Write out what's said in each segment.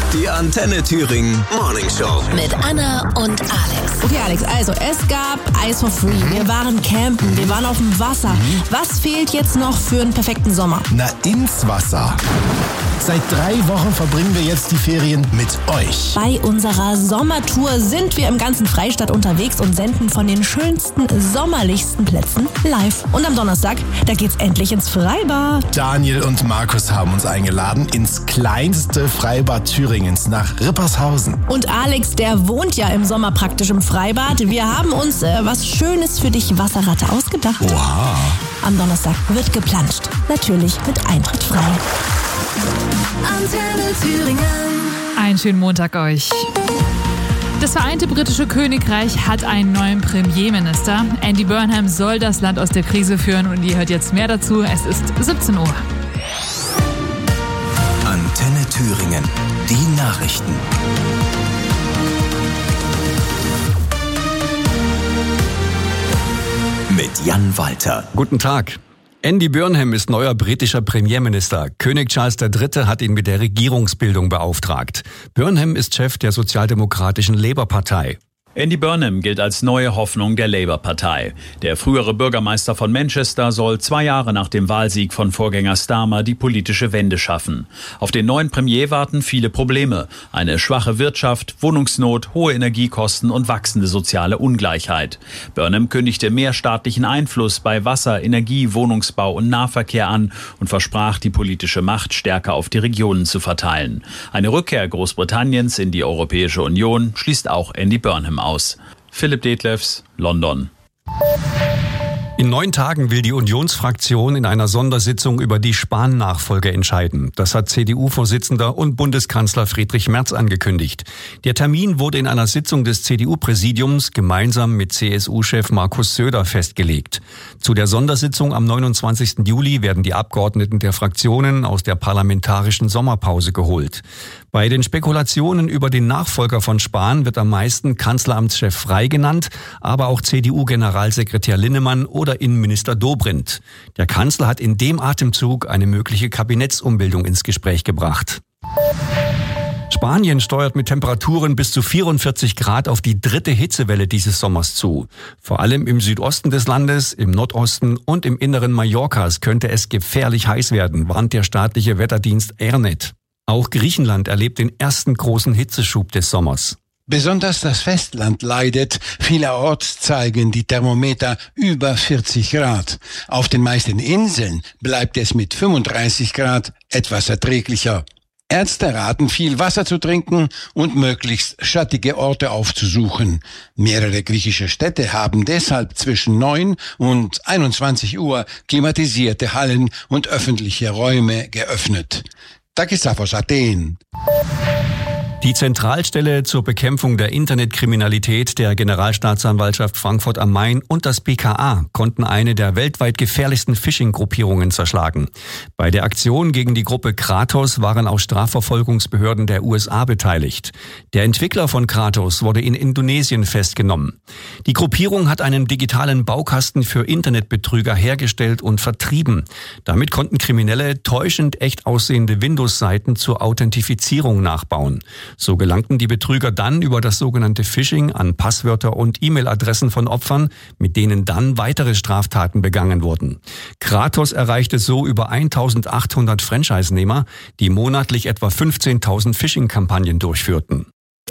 Die Antenne Thüringen Morning Show. Mit Anna und Alex. Okay, Alex, also es gab Ice for Free. Wir waren campen, wir waren auf dem Wasser. Was fehlt jetzt noch für einen perfekten Sommer? Na, ins Wasser. Seit 3 Wochen verbringen wir jetzt die Ferien mit euch. Bei unserer Sommertour sind wir im ganzen Freistaat unterwegs und senden von den schönsten, sommerlichsten Plätzen live. Und am Donnerstag, da geht's endlich ins Freibad. Daniel und Markus haben uns eingeladen ins kleinste Freibad Thüringens nach Rippershausen. Und Alex, der wohnt ja im Sommer praktisch im Freibad. Wir haben uns was Schönes für dich, Wasserratte, ausgedacht. Oha. Am Donnerstag wird geplanscht. Natürlich mit Eintritt frei. Antenne Thüringen. Einen schönen Montag euch. Das Vereinte Britische Königreich hat einen neuen Premierminister. Andy Burnham soll das Land aus der Krise führen und ihr hört jetzt mehr dazu. Es ist 17 Uhr. Antenne Thüringen. Die Nachrichten. Mit Jan Walter. Guten Tag. Andy Burnham ist neuer britischer Premierminister. König Charles III. Hat ihn mit der Regierungsbildung beauftragt. Burnham ist Chef der sozialdemokratischen Labour-Partei. Andy Burnham gilt als neue Hoffnung der Labour-Partei. Der frühere Bürgermeister von Manchester soll 2 Jahre nach dem Wahlsieg von Vorgänger Starmer die politische Wende schaffen. Auf den neuen Premier warten viele Probleme. Eine schwache Wirtschaft, Wohnungsnot, hohe Energiekosten und wachsende soziale Ungleichheit. Burnham kündigte mehr staatlichen Einfluss bei Wasser, Energie, Wohnungsbau und Nahverkehr an und versprach, die politische Macht stärker auf die Regionen zu verteilen. Eine Rückkehr Großbritanniens in die Europäische Union schließt auch Andy Burnham aus. Philipp Detlefs, London. In 9 Tagen will die Unionsfraktion in einer Sondersitzung über die Spahn-Nachfolge entscheiden. Das hat CDU-Vorsitzender und Bundeskanzler Friedrich Merz angekündigt. Der Termin wurde in einer Sitzung des CDU-Präsidiums gemeinsam mit CSU-Chef Markus Söder festgelegt. Zu der Sondersitzung am 29. Juli werden die Abgeordneten der Fraktionen aus der parlamentarischen Sommerpause geholt. Bei den Spekulationen über den Nachfolger von Spahn wird am meisten Kanzleramtschef Frey genannt, aber auch CDU-Generalsekretär Linnemann oder Innenminister Dobrindt. Der Kanzler hat in dem Atemzug eine mögliche Kabinettsumbildung ins Gespräch gebracht. Spanien steuert mit Temperaturen bis zu 44 Grad auf die 3. Hitzewelle dieses Sommers zu. Vor allem im Südosten des Landes, im Nordosten und im Inneren Mallorcas könnte es gefährlich heiß werden, warnt der staatliche Wetterdienst ERNET. Auch Griechenland erlebt den ersten großen Hitzeschub des Sommers. Besonders das Festland leidet. Vielerorts zeigen die Thermometer über 40 Grad. Auf den meisten Inseln bleibt es mit 35 Grad etwas erträglicher. Ärzte raten, viel Wasser zu trinken und möglichst schattige Orte aufzusuchen. Mehrere griechische Städte haben deshalb zwischen 9 und 21 Uhr klimatisierte Hallen und öffentliche Räume geöffnet. Takis aus Athen. Die Zentralstelle zur Bekämpfung der Internetkriminalität der Generalstaatsanwaltschaft Frankfurt am Main und das BKA konnten eine der weltweit gefährlichsten Phishing-Gruppierungen zerschlagen. Bei der Aktion gegen die Gruppe Kratos waren auch Strafverfolgungsbehörden der USA beteiligt. Der Entwickler von Kratos wurde in Indonesien festgenommen. Die Gruppierung hat einen digitalen Baukasten für Internetbetrüger hergestellt und vertrieben. Damit konnten Kriminelle täuschend echt aussehende Windows-Seiten zur Authentifizierung nachbauen. So gelangten die Betrüger dann über das sogenannte Phishing an Passwörter und E-Mail-Adressen von Opfern, mit denen dann weitere Straftaten begangen wurden. Kratos erreichte so über 1800 Franchise-Nehmer, die monatlich etwa 15.000 Phishing-Kampagnen durchführten.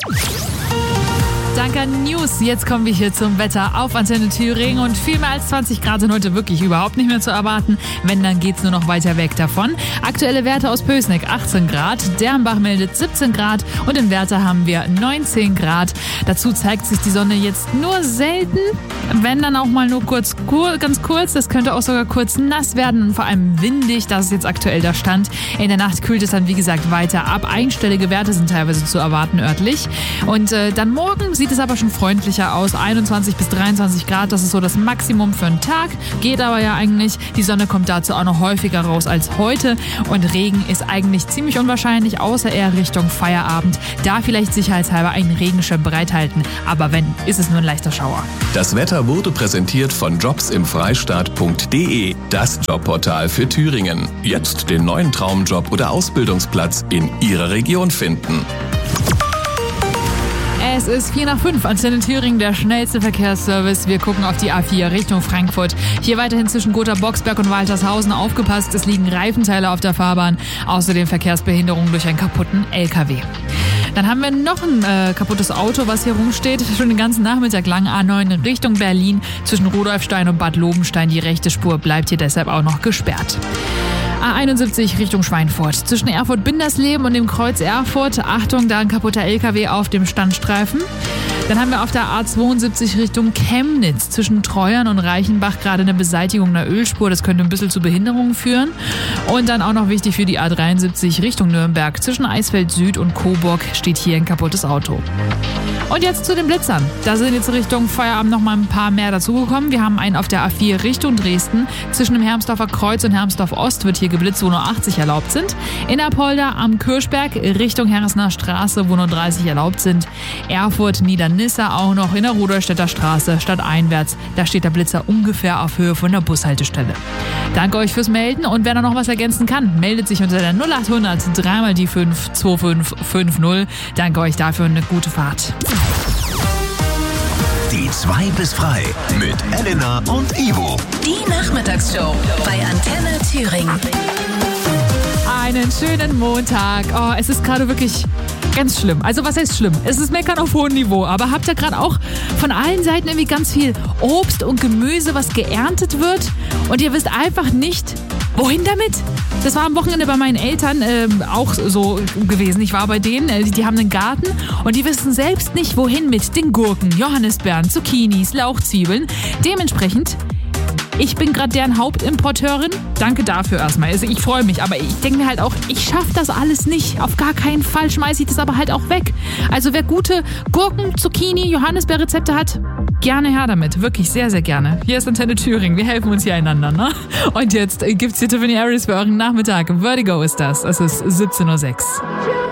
Danke an News. Jetzt kommen wir hier zum Wetter auf Antenne Thüringen und viel mehr als 20 Grad sind heute wirklich überhaupt nicht mehr zu erwarten. Wenn, dann geht's nur noch weiter weg davon. Aktuelle Werte aus Pößneck 18 Grad, Dernbach meldet 17 Grad und in Werther haben wir 19 Grad. Dazu zeigt sich die Sonne jetzt nur selten, wenn dann auch mal nur ganz kurz. Das könnte auch sogar kurz nass werden und vor allem windig. Das ist jetzt aktuell der Stand. In der Nacht kühlt es dann wie gesagt weiter ab. Einstellige Werte sind teilweise zu erwarten örtlich. Und dann morgen sieht es aber schon freundlicher aus. 21 bis 23 Grad, das ist so das Maximum für einen Tag. Geht aber ja eigentlich. Die Sonne kommt dazu auch noch häufiger raus als heute. Und Regen ist eigentlich ziemlich unwahrscheinlich, außer eher Richtung Feierabend. Da vielleicht sicherheitshalber einen Regenschirm bereithalten. Aber wenn, ist es nur ein leichter Schauer. Das Wetter wurde präsentiert von jobsimfreistaat.de, das Jobportal für Thüringen. Jetzt den neuen Traumjob oder Ausbildungsplatz in Ihrer Region finden. Es ist 4:05, Antenne Thüringen, der schnellste Verkehrsservice. Wir gucken auf die A4 Richtung Frankfurt. Hier weiterhin zwischen Gotha-Boxberg und Waltershausen aufgepasst. Es liegen Reifenteile auf der Fahrbahn. Außerdem Verkehrsbehinderung durch einen kaputten LKW. Dann haben wir noch ein kaputtes Auto, was hier rumsteht. Schon den ganzen Nachmittag lang A9 Richtung Berlin. Zwischen Rudolfstein und Bad Lobenstein. Die rechte Spur bleibt hier deshalb auch noch gesperrt. A71 Richtung Schweinfurt. Zwischen Erfurt-Bindersleben und dem Kreuz Erfurt. Achtung, da ein kaputter LKW auf dem Standstreifen. Dann haben wir auf der A72 Richtung Chemnitz zwischen Treuern und Reichenbach gerade eine Beseitigung einer Ölspur. Das könnte ein bisschen zu Behinderungen führen. Und dann auch noch wichtig für die A73 Richtung Nürnberg. Zwischen Eisfeld Süd und Coburg steht hier ein kaputtes Auto. Und jetzt zu den Blitzern. Da sind jetzt Richtung Feierabend noch mal ein paar mehr dazugekommen. Wir haben einen auf der A4 Richtung Dresden. Zwischen dem Hermsdorfer Kreuz und Hermsdorf Ost wird hier geblitzt, wo nur 80 erlaubt sind. In Apolda am Kirchberg Richtung Herresner Straße, wo nur 30 erlaubt sind. Erfurt, Niedernisse auch noch in der Rudolstädter Straße stadteinwärts. Da steht der Blitzer ungefähr auf Höhe von der Bushaltestelle. Danke euch fürs Melden und wer da noch was ergänzen kann, meldet sich unter der 0800 3 die 5 2550. Danke euch dafür und eine gute Fahrt. Die 2 bis frei mit Elena und Ivo. Die Nachmittagsshow bei Antenne Thüringen. Einen schönen Montag. Oh, es ist gerade wirklich ganz schlimm. Also was heißt schlimm? Es ist Meckern auf hohem Niveau. Aber habt ihr gerade auch von allen Seiten irgendwie ganz viel Obst und Gemüse, was geerntet wird? Und ihr wisst einfach nicht, wohin damit? Das war am Wochenende bei meinen Eltern auch so gewesen. Ich war bei denen, die haben einen Garten und die wissen selbst nicht, wohin mit den Gurken, Johannisbeeren, Zucchinis, Lauchzwiebeln. Dementsprechend, ich bin gerade deren Hauptimporteurin. Danke dafür erstmal. Also ich freue mich, aber ich denke mir halt auch, ich schaffe das alles nicht. Auf gar keinen Fall schmeiße ich das aber halt auch weg. Also wer gute Gurken, Zucchini, Johannisbeerrezepte hat, gerne her damit. Wirklich sehr, sehr gerne. Hier ist Antenne Thüringen. Wir helfen uns hier einander, ne? Und jetzt gibt's hier Tiffany Harris für euren Nachmittag. Vertigo ist das. Es ist 17:06 Uhr.